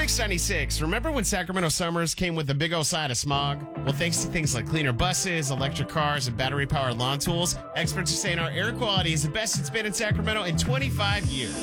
X96. Remember when Sacramento summers came with a big old side of smog? Well, thanks to things like cleaner buses, electric cars, and battery-powered lawn tools, experts are saying our air quality is the best it's been in Sacramento in 25 years.